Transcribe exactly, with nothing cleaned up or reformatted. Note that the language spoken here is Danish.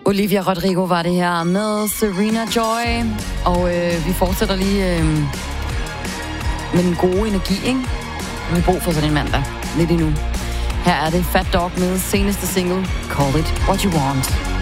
Olivia Rodrigo var det her med Serena Joy. Og øh, vi fortsætter lige øh, med den gode energi, ikke? Vi har brug for sådan en mandag. Lidt endnu. Her er det Fat Dog med seneste single, Call It What You Want.